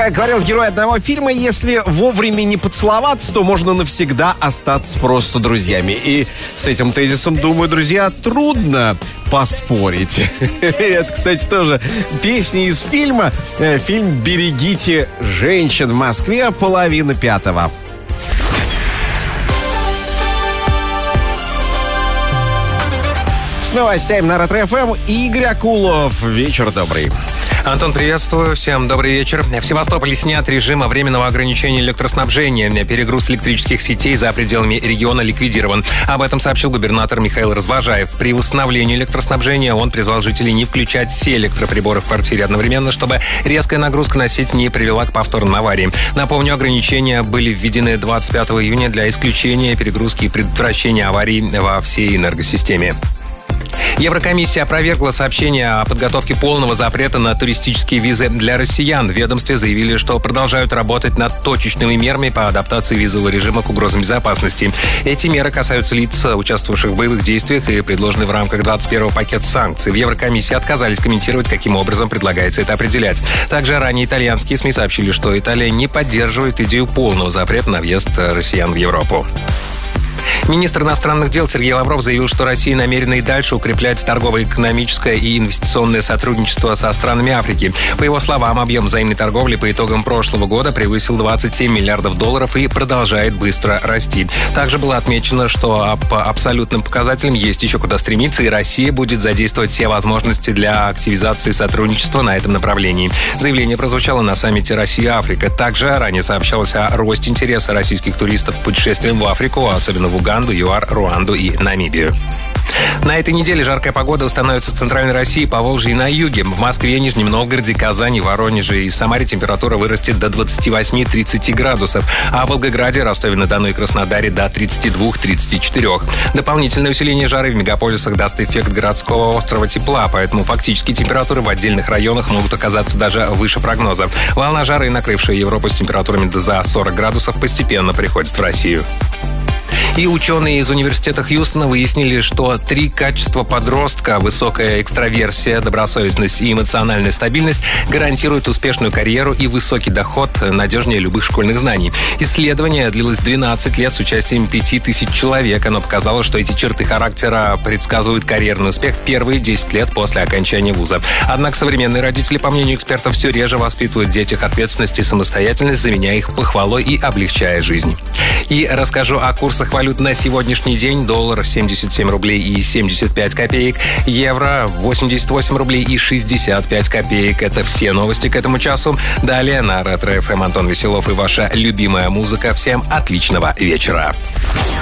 Как говорил герой одного фильма, если вовремя не поцеловаться, то можно навсегда остаться просто друзьями. И с этим тезисом, думаю, друзья, трудно поспорить. Это, кстати, тоже песня из фильма. Фильм «Берегите женщин» в Москве, 4:30. С новостями на Ретро-ФМ Игорь Акулов. Вечер добрый. Антон, приветствую. Всем добрый вечер. В Севастополе снят режим временного ограничения электроснабжения. Перегруз электрических сетей за пределами региона ликвидирован. Об этом сообщил губернатор Михаил Развожаев. При восстановлении электроснабжения он призвал жителей не включать все электроприборы в квартире одновременно, чтобы резкая нагрузка на сеть не привела к повторной аварии. Напомню, ограничения были введены 25 июня для исключения перегрузки и предотвращения аварий во всей энергосистеме. Еврокомиссия опровергла сообщение о подготовке полного запрета на туристические визы для россиян. В ведомстве заявили, что продолжают работать над точечными мерами по адаптации визового режима к угрозам безопасности. Эти меры касаются лиц, участвовавших в боевых действиях и предложены в рамках 21-го пакета санкций. В Еврокомиссии отказались комментировать, каким образом предлагается это определять. Также ранее итальянские СМИ сообщили, что Италия не поддерживает идею полного запрета на въезд россиян в Европу. Министр иностранных дел Сергей Лавров заявил, что Россия намерена и дальше укреплять торгово-экономическое и инвестиционное сотрудничество со странами Африки. По его словам, объем взаимной торговли по итогам прошлого года превысил 27 миллиардов долларов и продолжает быстро расти. Также было отмечено, что по абсолютным показателям есть еще куда стремиться, и Россия будет задействовать все возможности для активизации сотрудничества на этом направлении. Заявление прозвучало на саммите «Россия-Африка». Также ранее сообщалось о росте интереса российских туристов к путешествиям в Африку, особенно в Уганду, ЮАР, Руанду и Намибию. На этой неделе жаркая погода установится в Центральной России, Поволжье и на юге. В Москве, Нижнем Новгороде, Казани, Воронеже и Самаре температура вырастет до 28-30 градусов, а в Волгограде, Ростове-на-Дону и Краснодаре до 32-34. Дополнительное усиление жары в мегаполисах даст эффект городского острого тепла, поэтому фактически температуры в отдельных районах могут оказаться даже выше прогноза. Волна жары, накрывшая Европу с температурами за 40 градусов, постепенно приходит в Россию. И ученые из университета Хьюстона выяснили, что 3 качества подростка – высокая экстраверсия, добросовестность и эмоциональная стабильность – гарантируют успешную карьеру и высокий доход, надежнее любых школьных знаний. Исследование длилось 12 лет с участием 5000 человек. Оно показало, что эти черты характера предсказывают карьерный успех в первые 10 лет после окончания вуза. Однако современные родители, по мнению экспертов, все реже воспитывают в детях ответственность и самостоятельность, заменяя их похвалой и облегчая жизнь. И расскажу о курсах валют на сегодняшний день. Доллар 77 рублей и 75 копеек. Евро 88 рублей и 65 копеек. Это все новости к этому часу. Далее на Ретро-ФМ Антон Веселов и ваша любимая музыка. Всем отличного вечера.